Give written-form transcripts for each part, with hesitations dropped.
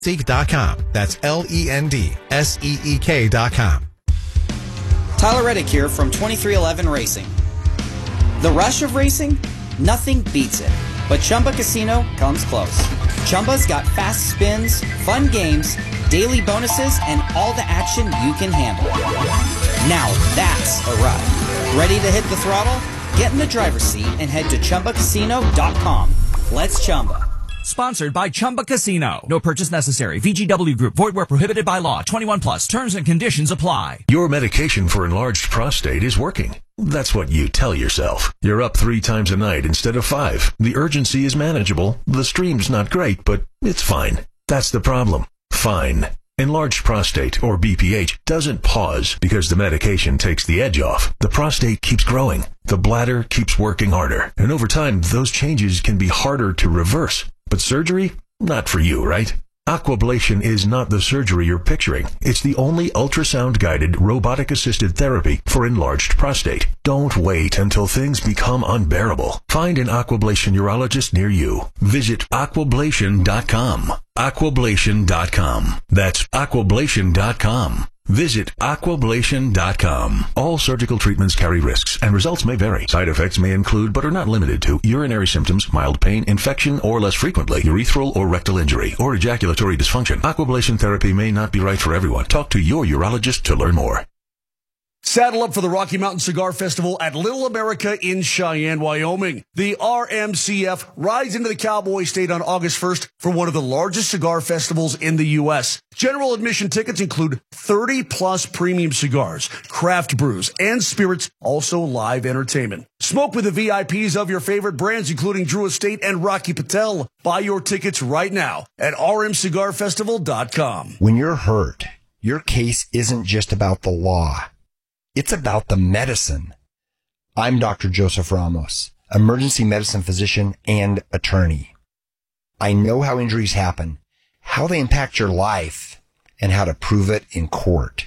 Lendseek.com. That's LENDSEEK.com. Tyler Reddick here from 2311 Racing. The rush of racing? Nothing beats it. But Chumba Casino comes close. Chumba's got fast spins, fun games, daily bonuses, and all the action you can handle. Now that's a ride. Ready to hit the throttle? Get in the driver's seat and head to ChumbaCasino.com. Let's Chumba. Sponsored by Chumba Casino. No purchase necessary. VGW Group. Void where prohibited by law. 21 plus. Terms and conditions apply. Your medication for enlarged prostate is working. That's what you tell yourself. You're up 3 times a night instead of 5. The urgency is manageable. The stream's not great, but it's fine. That's the problem. Fine. Enlarged prostate, or BPH, doesn't pause because the medication takes the edge off. The prostate keeps growing. The bladder keeps working harder. And over time, those changes can be harder to reverse. But surgery? Not for you, right? Aquablation is not the surgery you're picturing. It's the only ultrasound-guided, robotic-assisted therapy for enlarged prostate. Don't wait until things become unbearable. Find an Aquablation urologist near you. Visit aquablation.com. Aquablation.com. That's aquablation.com. Visit aquablation.com. All surgical treatments carry risks, and results may vary. Side effects may include, but are not limited to, urinary symptoms, mild pain, infection, or less frequently, urethral or rectal injury, or ejaculatory dysfunction. Aquablation therapy may not be right for everyone. Talk to your urologist to learn more. Saddle up for the Rocky Mountain Cigar Festival at Little America in Cheyenne, Wyoming. The RMCF rides into the Cowboy State on August 1st for one of the largest cigar festivals in the U.S. General admission tickets include 30-plus premium cigars, craft brews, and spirits, also live entertainment. Smoke with the VIPs of your favorite brands, including Drew Estate and Rocky Patel. Buy your tickets right now at rmcigarfestival.com. When you're hurt, your case isn't just about the law. It's about the medicine. I'm Dr. Joseph Ramos, emergency medicine physician and attorney. I know how injuries happen, how they impact your life, and how to prove it in court.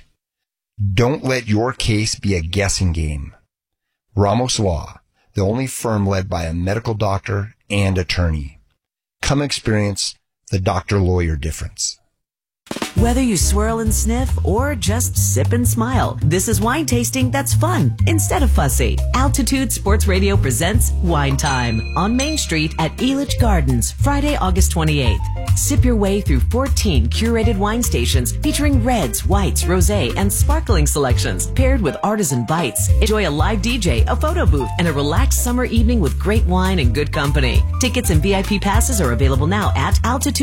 Don't let your case be a guessing game. Ramos Law, the only firm led by a medical doctor and attorney. Come experience the doctor-lawyer difference. Whether you swirl and sniff or just sip and smile, this is wine tasting that's fun instead of fussy. Altitude Sports Radio presents Wine Time on Main Street at Elitch Gardens, Friday, August 28th. Sip your way through 14 curated wine stations featuring reds, whites, rosé, and sparkling selections paired with artisan bites. Enjoy a live DJ, a photo booth, and a relaxed summer evening with great wine and good company. Tickets and VIP passes are available now at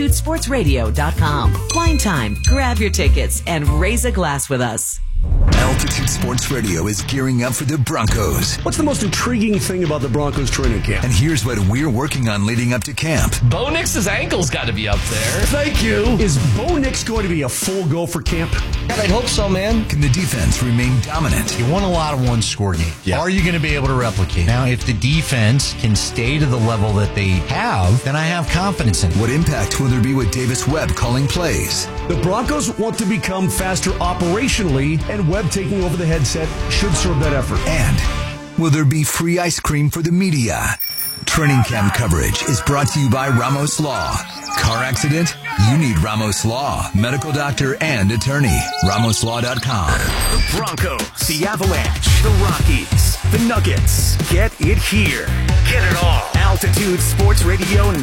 altitudesportsradio.com. Wine Time. Grab your tickets and raise a glass with us. Altitude Sports Radio is gearing up for the Broncos. What's the most intriguing thing about the Broncos training camp? And here's what we're working on leading up to camp. Bo Nix's ankle's got to be up there. Thank you. Is Bo Nix going to be a full go for camp? I'd hope so, man. Can the defense remain dominant? You won a lot of one-score games. Yeah. Are you going to be able to replicate? Now, if the defense can stay to the level that they have, then I have confidence in it. What impact will there be with Davis Webb calling plays? The Broncos want to become faster operationally, and Webb taking over the headset should serve that effort. And will there be free ice cream for the media? Training camp coverage is brought to you by Ramos Law. Car accident? You need Ramos Law. Medical doctor and attorney. RamosLaw.com. The Broncos, the Avalanche, the Rockies, the Nuggets. Get it here. Get it all. Altitude Sports Radio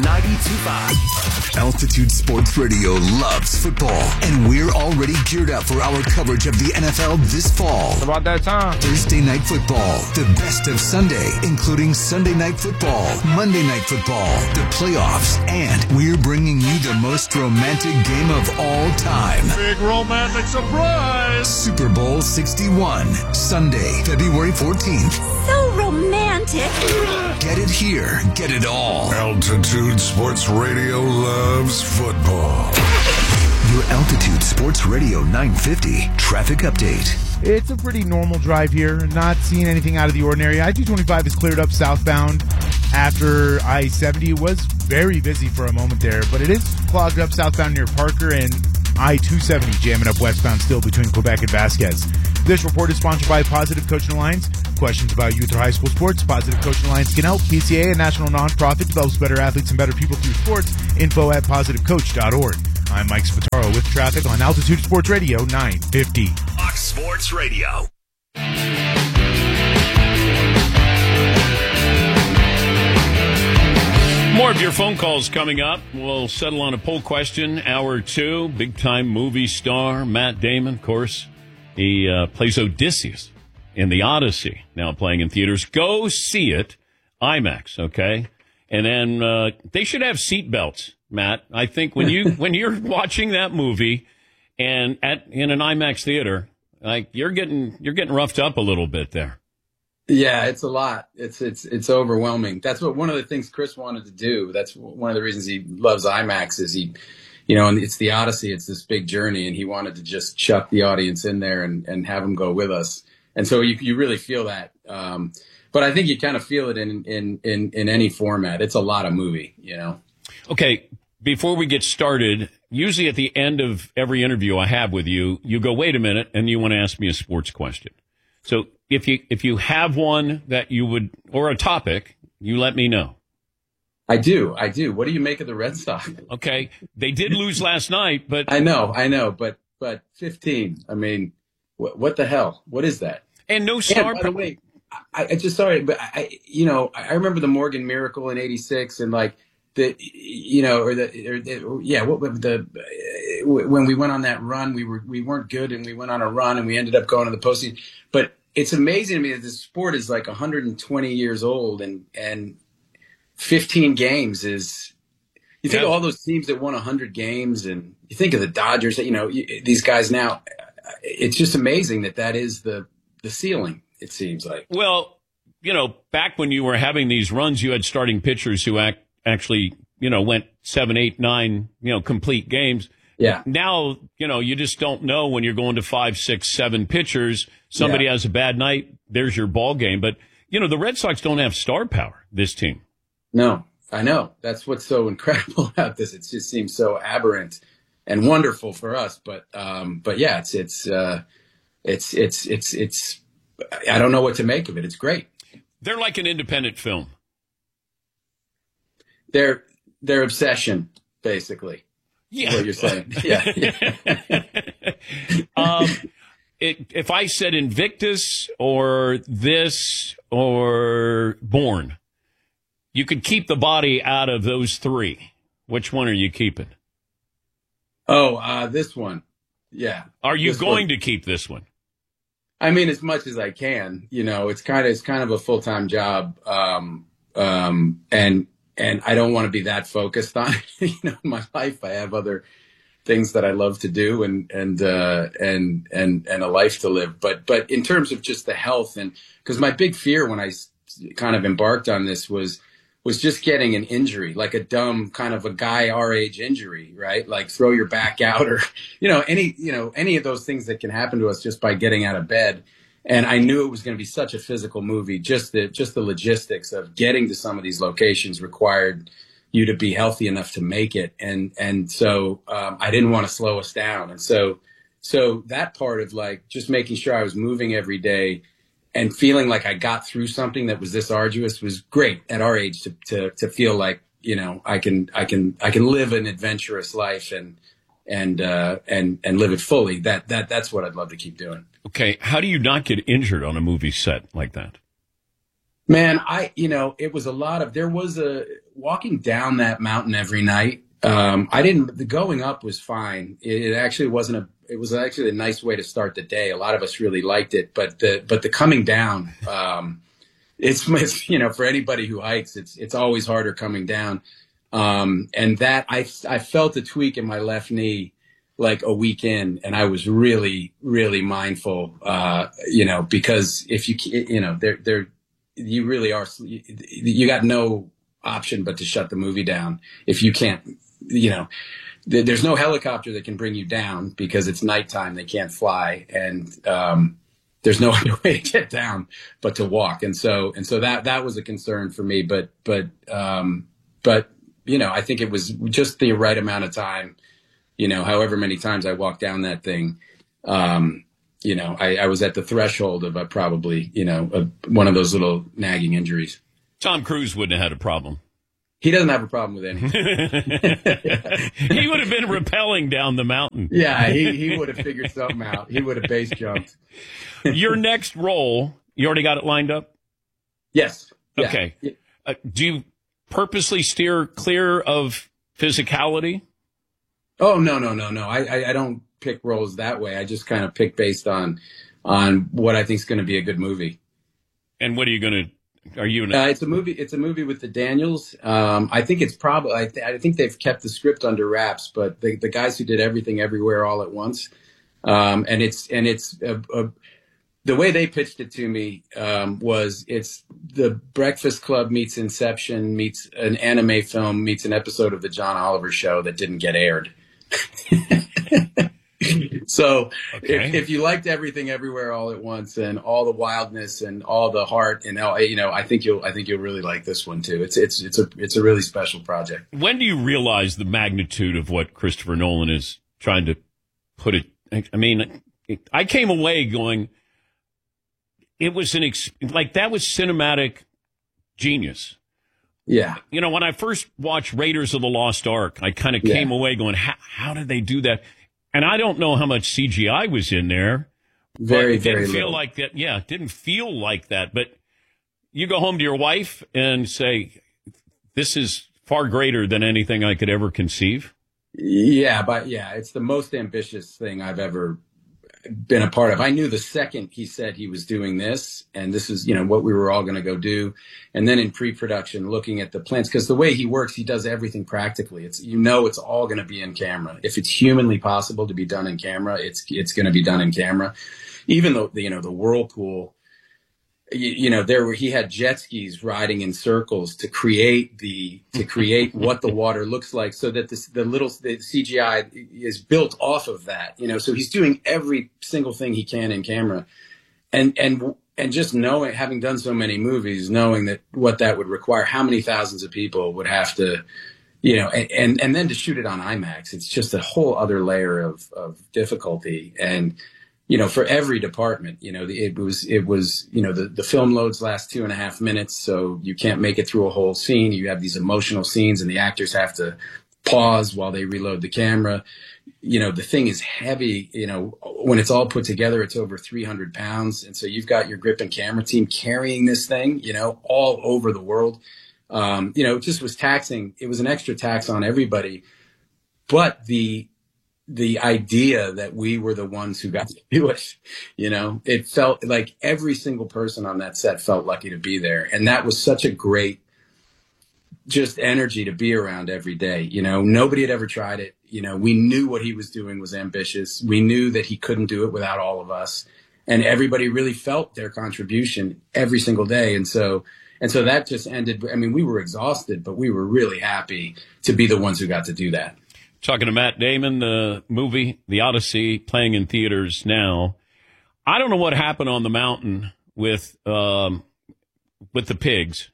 92.5. Altitude Sports Radio loves football, and we're already geared up for our coverage of the NFL this fall. It's about that time. Thursday Night Football, the best of Sunday, including Sunday Night Football, Monday Night Football, the playoffs, and we're bringing you the most romantic game of all time. Big romantic surprise! Super Bowl 61, Sunday, February 14th. So romantic. Get it here. Get it all. Altitude Sports Radio loves football. Your Altitude Sports Radio 950 traffic update. It's a pretty normal drive here. Not seeing anything out of the ordinary. I-225 is cleared up southbound after I-70. It was very busy for a moment there, but it is clogged up southbound near Parker, and I-270 jamming up westbound still between Quebec and Vasquez. This report is sponsored by Positive Coaching Alliance. Questions about youth or high school sports? Positive Coaching Alliance can help. PCA, a national nonprofit, develops better athletes and better people through sports. Info at positivecoach.org. I'm Mike Spataro with traffic on Altitude Sports Radio 950. Fox Sports Radio. More of your phone calls coming up. We'll settle on a poll question. Hour 2, big-time movie star Matt Damon, of course. He plays Odysseus in The Odyssey, now playing in theaters. Go see it. IMAX, okay? And then they should have seat belts, Matt. I think when you're watching that movie and in an IMAX theater, like you're getting roughed up a little bit there. Yeah, it's a lot. It's overwhelming. That's what one of the things Chris wanted to do. That's one of the reasons he loves IMAX is and it's the Odyssey. It's this big journey, and he wanted to just chuck the audience in there and have them go with us. And so you really feel that. But I think you kind of feel it in any format. It's a lot of movie, Okay, before we get started, usually at the end of every interview I have with you, you go, wait a minute, and you want to ask me a sports question. So if you have one that you would, or a topic, you let me know. I do. What do you make of the Red Sox? Okay, they did lose last night, but I know, but 15. I mean, what the hell? What is that? And no star. By the way, I just sorry, but I remember the Morgan Miracle in '86, and like when we went on that run, we weren't good, and we went on a run, and we ended up going to the postseason. But it's amazing to me that this sport is like 120 years old, and 15 games is. You think of all those teams that won 100 games, and you think of the Dodgers. These guys now. It's just amazing that is the ceiling. It seems like. Well, back when you were having these runs, you had starting pitchers who actually, went 7, 8, 9, complete games. Yeah. Now, you just don't know when you're going to 5, 6, 7 pitchers. Somebody has a bad night. There's your ball game. But, the Red Sox don't have star power, this team. No, I know. That's what's so incredible about this. It just seems so aberrant and wonderful for us. But yeah, it's I don't know what to make of it. It's great. They're like an independent film. Their obsession, basically. Yeah. Is what you're saying. Yeah. If I said Invictus or this or Bourne, you could keep the body out of those three. Which one are you keeping? Oh, this one. Yeah. Are you going to keep this one? I mean, as much as I can. It's kind of a full-time job, and I don't want to be that focused on it. In my life, I have other things that I love to do and a life to live. But in terms of just the health, and because my big fear when I kind of embarked on this was just getting an injury, like a dumb kind of a guy our age injury, right? Like throw your back out or, any of those things that can happen to us just by getting out of bed. And I knew it was going to be such a physical movie. Just the logistics of getting to some of these locations required you to be healthy enough to make it. And so I didn't want to slow us down. And so that part of like just making sure I was moving every day and feeling like I got through something that was this arduous was great at our age to feel like, I can live an adventurous life and live it fully. That's what I'd love to keep doing. Okay. How do you not get injured on a movie set like that? Man, it was there was a walking down that mountain every night. The going up was fine. It actually it was actually a nice way to start the day. A lot of us really liked it, but the coming down, it's for anybody who hikes, it's always harder coming down. And that I felt a tweak in my left knee like a week in, and I was really, really mindful, because if you really are, you got no option but to shut the movie down. If you can't, there's no helicopter that can bring you down because it's nighttime. They can't fly. And, there's no other way to get down but to walk. And so that was a concern for me, but I think it was just the right amount of time, however many times I walked down that thing, I was at the threshold of probably, one of those little nagging injuries. Tom Cruise wouldn't have had a problem. He doesn't have a problem with anything. He would have been rappelling down the mountain. Yeah, he would have figured something out. He would have base jumped. Your next role, you already got it lined up? Yes. Yeah. Okay. Do you purposely steer clear of physicality? Oh, no. I don't pick roles that way. I just kind of pick based on what I think is going to be a good movie. And what are you going to? Are you? It's a movie. It's a movie with the Daniels. I think it's probably. I think they've kept the script under wraps, but the guys who did Everything Everywhere All at Once, and it's the way they pitched it to me was it's the Breakfast Club meets Inception meets an anime film meets an episode of the John Oliver Show that didn't get aired. So if you liked Everything Everywhere All at Once and all the wildness and all the heart and I think you'll really like this one too. It's a really special project. When do you realize the magnitude of what Christopher Nolan is trying to put it? I mean, I came away going, it was that was cinematic genius. Yeah. You know, when I first watched Raiders of the Lost Ark, I kind of came away going, how did they do that? And I don't know how much CGI was in there. Very, it didn't feel like that. Yeah, it didn't feel like that. But you go home to your wife and say, this is far greater than anything I could ever conceive. Yeah, it's the most ambitious thing I've ever been a part of. I knew the second he said he was doing this, and this is, what we were all going to go do. And then in pre-production, looking at the plans, because the way he works, he does everything practically. It's all going to be in camera. If it's humanly possible to be done in camera, it's going to be done in camera. Even though, the whirlpool, he had jet skis riding in circles to create what the water looks like, so that the CGI is built off of that. So he's doing every single thing he can in camera, and just knowing, having done so many movies, knowing that what that would require, how many thousands of people would have to, and then to shoot it on IMAX, it's just a whole other layer of difficulty. And for every department, it was the film loads last 2.5 minutes, so you can't make it through a whole scene. You have these emotional scenes, and the actors have to pause while they reload the camera. The thing is heavy. When it's all put together, it's over 300 pounds, and so you've got your grip and camera team carrying this thing, all over the world. It just was taxing. It was an extra tax on everybody, but the idea that we were the ones who got to do it, it felt like every single person on that set felt lucky to be there. And that was such a great just energy to be around every day. Nobody had ever tried it. We knew what he was doing was ambitious. We knew that he couldn't do it without all of us. And everybody really felt their contribution every single day. And so that just ended. I mean, we were exhausted, but we were really happy to be the ones who got to do that. Talking to Matt Damon, the movie, The Odyssey, playing in theaters now. I don't know what happened on the mountain with the pigs.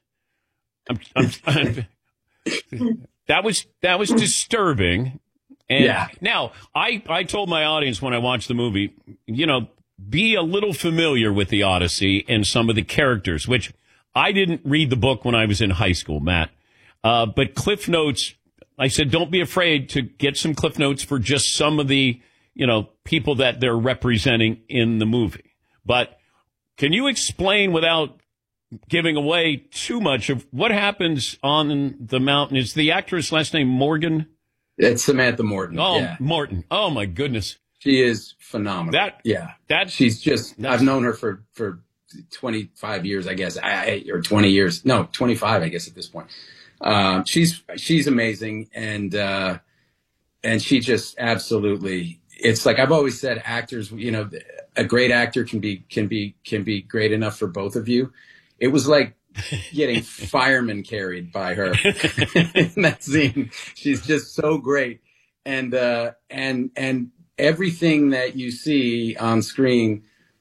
That was disturbing. And now I told my audience when I watched the movie, be a little familiar with The Odyssey and some of the characters, which I didn't read the book when I was in high school, Matt. But Cliff Notes. I said, don't be afraid to get some Cliff Notes for just some of the, people that they're representing in the movie. But can you explain, without giving away too much, of what happens on the mountain? Is the actress last name Morgan? It's Samantha Morton. Oh, yeah. Morton. Oh, my goodness. She is phenomenal. She's just, I've known her for 25 years, I guess, or 20 years. No, 25, I guess, at this point. She's amazing. And she just absolutely, it's like I've always said, actors, a great actor can be great enough for both of you. It was like getting firemen carried by her in that scene. She's just so great. And everything that you see on screen,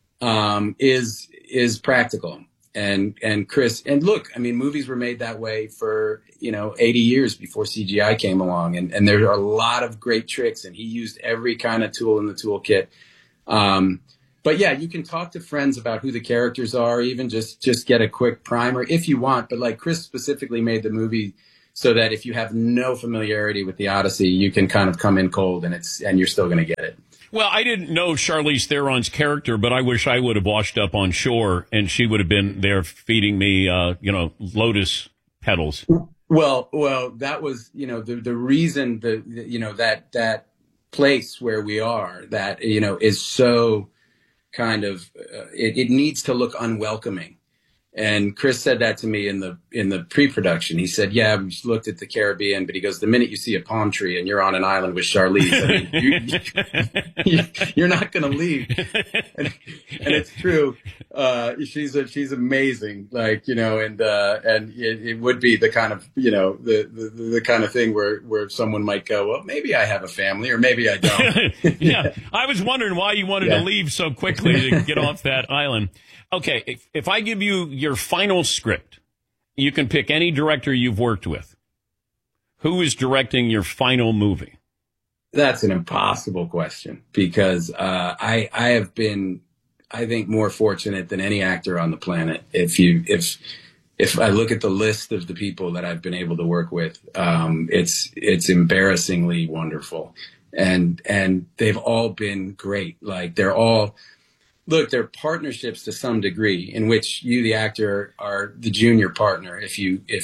is practical. And Chris, and look, I mean, movies were made that way for, 80 years before CGI came along. And there are a lot of great tricks, and he used every kind of tool in the toolkit. But yeah, you can talk to friends about who the characters are, even just get a quick primer if you want. But like Chris specifically made the movie so that if you have no familiarity with the Odyssey, you can kind of come in cold and you're still going to get it. Well, I didn't know Charlize Theron's character, but I wish I would have washed up on shore and she would have been there feeding me, lotus petals. Well, that was, the reason that place where we are, that, is so kind of, it needs to look unwelcoming. And Chris said that to me in the pre-production. He said, "Yeah, we just looked at the Caribbean," but he goes, "The minute you see a palm tree and you're on an island with Charlize, I mean, you're not going to leave." And it's true. She's amazing. Like, and it would be the kind of, the kind of thing where someone might go, "Well, maybe I have a family, or maybe I don't." Yeah, I was wondering why you wanted to leave so quickly to get off that island. Okay, if I give you your final script, you can pick any director you've worked with. Who is directing your final movie? That's an impossible question, because I have been, I think, more fortunate than any actor on the planet. If I look at the list of the people that I've been able to work with, it's embarrassingly wonderful, and they've all been great. Like, they're partnerships to some degree, in which you, the actor, are the junior partner. If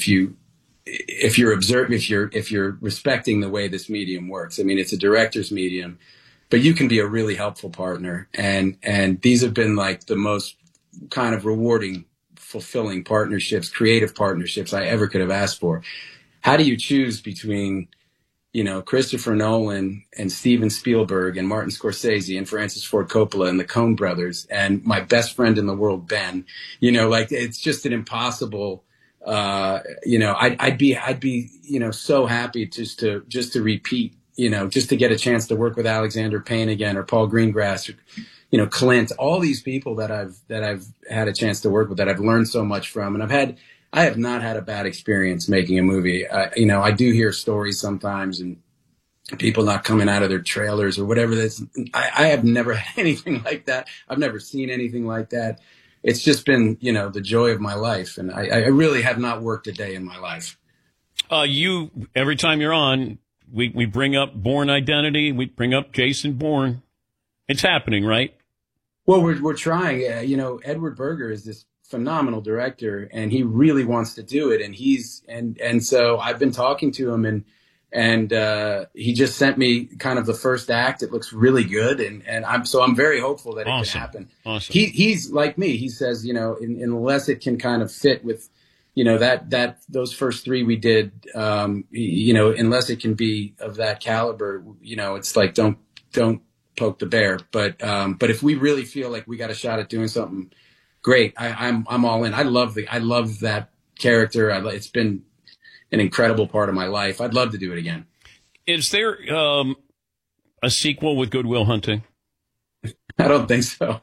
you're respecting the way this medium works. I mean, it's a director's medium, but you can be a really helpful partner. And these have been like the most kind of rewarding, fulfilling partnerships, creative partnerships I ever could have asked for. How do you choose between, Christopher Nolan and Steven Spielberg and Martin Scorsese and Francis Ford Coppola and the Coen brothers and my best friend in the world, Ben? It's just an impossible. I'd be so happy just to repeat. Just to get a chance to work with Alexander Payne again, or Paul Greengrass, or Clint. All these people that I've had a chance to work with, that I've learned so much from, and I have not had a bad experience making a movie. I do hear stories sometimes, and people not coming out of their trailers or whatever. I have never had anything like that. I've never seen anything like that. It's just been, the joy of my life. And I really have not worked a day in my life. Every time you're on, we bring up Bourne Identity. We bring up Jason Bourne. It's happening, right? Well, we're trying. Edward Berger is this phenomenal director, and he really wants to do it. And so I've been talking to him, and he just sent me kind of the first act. It looks really good, and I'm very hopeful that it can happen. Awesome. He's like me. He says, unless it can kind of fit with, that those first three we did, unless it can be of that caliber, it's like don't poke the bear. But if we really feel like we got a shot at doing something great, I'm all in. I love that character. It's been an incredible part of my life. I'd love to do it again. Is there a sequel with Good Will Hunting? I don't think so.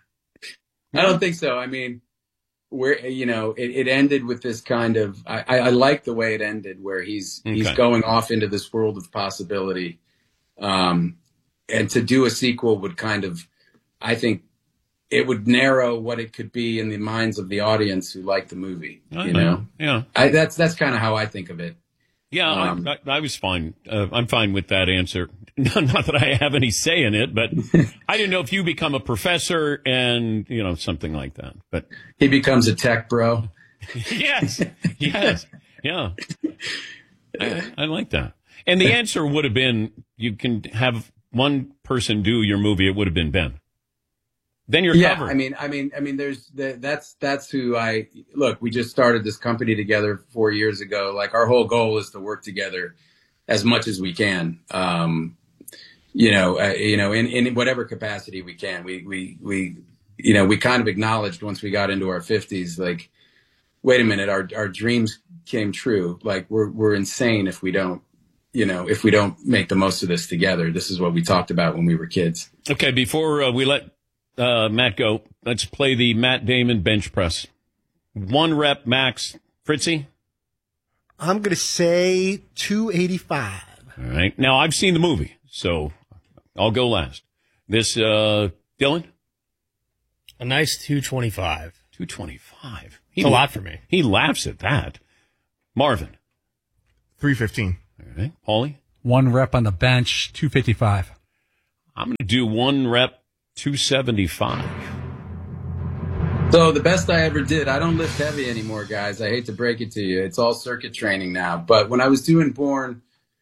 I mean, it ended with this kind of. I like the way it ended, where he's going off into this world of possibility, and to do a sequel would kind of, I think, it would narrow what it could be in the minds of the audience who like the movie. Yeah. That's kind of how I think of it. Yeah, I was fine. I'm fine with that answer. Not that I have any say in it, but I didn't know if you become a professor and, something like that. But he becomes a tech bro. Yes. Yeah. I like that. And the answer would have been, you can have one person do your movie. It would have been Ben. Then you're covered. I mean, that's who look. We just started this company together 4 years ago. Like, our whole goal is to work together as much as we can. In whatever capacity we can. We kind of acknowledged once we got into our 50s, like, wait a minute, our dreams came true. Like, we're insane if we don't make the most of this together. This is what we talked about when we were kids. Okay, before we let Matt go, let's play the Matt Damon bench press. 1 rep max. Fritzy? I'm going to say 285. All right. Now, I've seen the movie, so I'll go last. This, Dylan? A nice 225. 225. It's a lot for me. He laughs at that. Marvin? 315. All right. Paulie? 1 rep on the bench, 255. I'm going to do 1 rep, 275. So the best I ever did, I don't lift heavy anymore, guys. I hate to break it to you. It's all circuit training now. But when I was doing Born,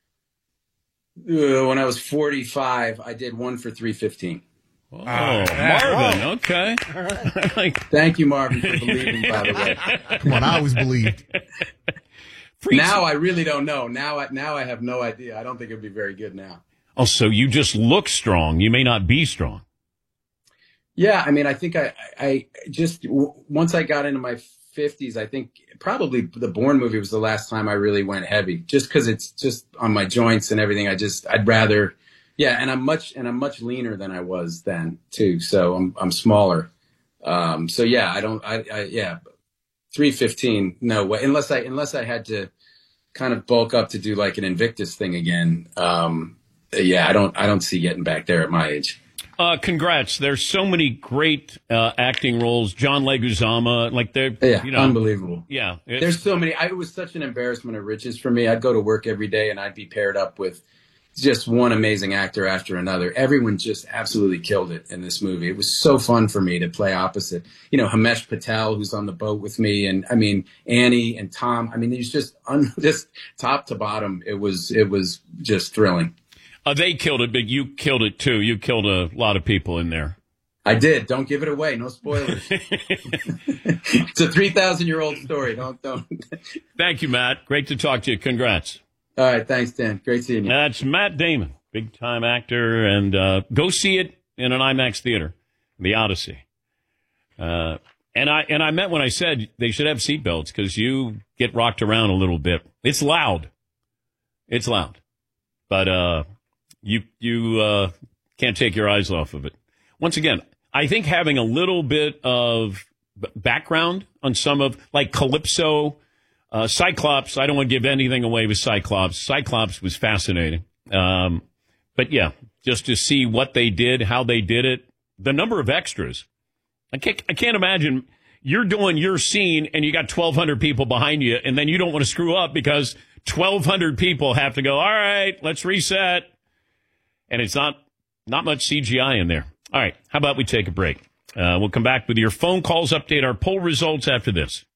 when I was 45, I did 1 for 315. Oh, Marvin, okay. Thank you, Marvin, for believing, by the way. Come on, I always believed. Now I really don't know. Now I have no idea. I don't think it would be very good now. Oh, so you just look strong. You may not be strong. Yeah, I mean, I think I just, once I got into my 50s, I think probably the Bourne movie was the last time I really went heavy, just because it's just on my joints and everything. I'd rather, yeah, and I'm much leaner than I was then too. So I'm smaller. So yeah, yeah, 315, no way, unless I had to kind of bulk up to do like an Invictus thing again. Yeah, I don't see getting back there at my age. Congrats. There's so many great acting roles. John Leguizamo, like they're unbelievable. Yeah. There's so many. It was such an embarrassment of riches for me. I'd go to work every day and I'd be paired up with just one amazing actor after another. Everyone just absolutely killed it in this movie. It was so fun for me to play opposite. Himesh Patel, who's on the boat with me, and I mean Annie and Tom. I mean, he's just top to bottom. It was just thrilling. They killed it, but you killed it too. You killed a lot of people in there. I did. Don't give it away. No spoilers. It's a 3,000-year-old story. Don't. Thank you, Matt. Great to talk to you. Congrats. All right. Thanks, Dan. Great seeing you. That's Matt Damon, big-time actor. And go see it in an IMAX theater, The Odyssey. And I meant when I said they should have seatbelts because you get rocked around a little bit. It's loud. But you can't take your eyes off of it. Once again, I think having a little bit of background on some of, like Calypso, Cyclops, I don't want to give anything away with Cyclops. Cyclops was fascinating. But yeah, just to see what they did, how they did it, the number of extras. I can't imagine you're doing your scene and you got 1,200 people behind you, and then you don't want to screw up because 1,200 people have to go, all right, let's reset. And it's not much CGI in there. All right, how about we take a break? We'll come back with your phone calls, update our poll results after this.